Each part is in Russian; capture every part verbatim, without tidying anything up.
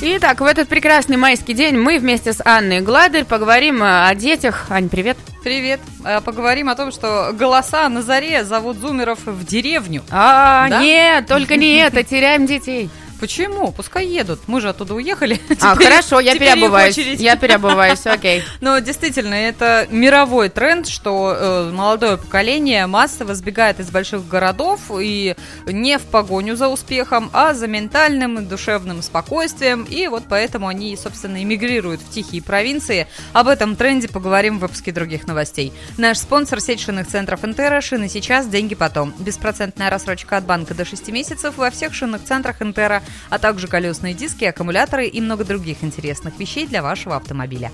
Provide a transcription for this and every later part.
Итак, в этот прекрасный майский день мы вместе с Анной Гладер поговорим о детях. Ань, привет. Привет. Поговорим о том, что голоса на заре зовут зумеров в деревню. А, да? Нет, только не это, теряем детей. Почему? Пускай едут. Мы же оттуда уехали. А, теперь, хорошо, я переобуваюсь. Я переобуваюсь, окей. Но действительно, это мировой тренд, что э, молодое поколение массово сбегает из больших городов и не в погоню за успехом, а за ментальным и душевным спокойствием. И вот поэтому они, собственно, эмигрируют в тихие провинции. Об этом тренде поговорим в выпуске других новостей. Наш спонсор — сеть шинных центров Интера. Шины сейчас, деньги потом. Беспроцентная рассрочка от банка до шести месяцев во всех шинных центрах Интера, а также колесные диски, аккумуляторы и много других интересных вещей для вашего автомобиля.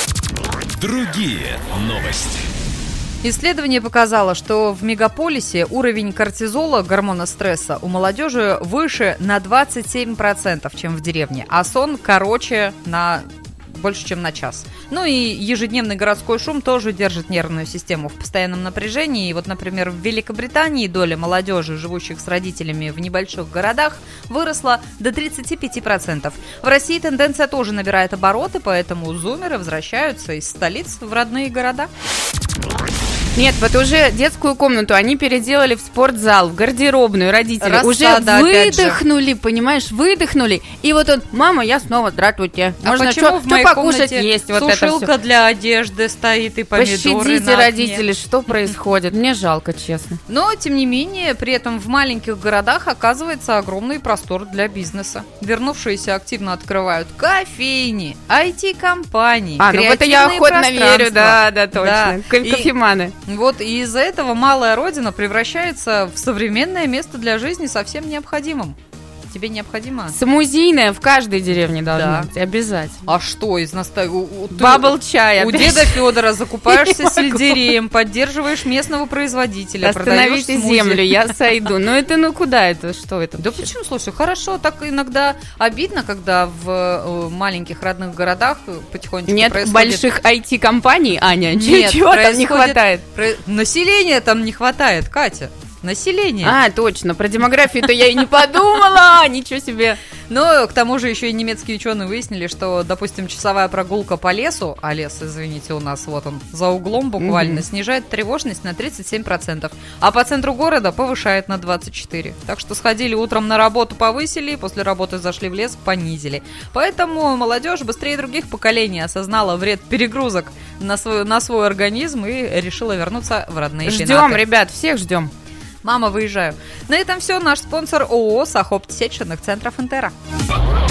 Другие новости. Исследование показало, что в мегаполисе уровень кортизола, гормона стресса, у молодежи выше на двадцать семь процентов, чем в деревне, а сон короче на больше, чем на час. Ну и ежедневный городской шум тоже держит нервную систему в постоянном напряжении. И вот, например, в Великобритании доля молодежи, живущих с родителями в небольших городах, выросла до тридцать пять процентов. В России тенденция тоже набирает обороты, поэтому зумеры возвращаются из столиц в родные города. Нет, вот уже детскую комнату они переделали в спортзал, в гардеробную, родители Рассада, уже выдохнули, понимаешь, выдохнули. И вот он, мама, я снова, здравствуйте. А можно почему что, в моей что покушать комнате есть? Вот сушилка это все. для одежды стоит и помидоры Пощадите, на окне. родители, что происходит? Мне жалко, честно. Но, тем не менее, при этом в маленьких городах оказывается огромный простор для бизнеса. Вернувшиеся активно открывают кофейни, ай ти-компании, А, ну в это я охотно верю, да, да, точно. Да. Кофеманы. Вот, и из-за этого малая родина превращается в современное место для жизни совсем необходимым. Тебе необходимо? Смузийная в каждой деревне должна Да. быть, обязательно. А что из наста... Бабл чай. У деда Федора закупаешься сельдереем, поддерживаешь местного производителя, продаешь Остановите смузи. землю, я сойду. Ну это, ну куда это, что это? Да почему, слушай, хорошо, так иногда обидно, когда в э, маленьких родных городах потихонечку Нет происходит... больших ай ти-компаний, Аня, Нет, чего там не происходит- хватает? про- Населения там не хватает, Катя. Население. А, точно, про демографию-то я и не подумала, ничего себе. Но к тому же еще и немецкие ученые выяснили, что, допустим, часовая прогулка по лесу, а лес, извините, у нас вот он за углом буквально, Мгм. снижает тревожность на тридцать семь процентов, а по центру города повышает на двадцать четыре процента. Так что сходили утром на работу, повысили, после работы зашли в лес, понизили. Поэтому молодежь быстрее других поколений осознала вред перегрузок на свой, на свой организм и решила вернуться в родные Ждем, пенаты. ребят, всех ждем. Мама, выезжаю. На этом все. Наш спонсор ООО «Сахопти», сеть шинных центров Интера.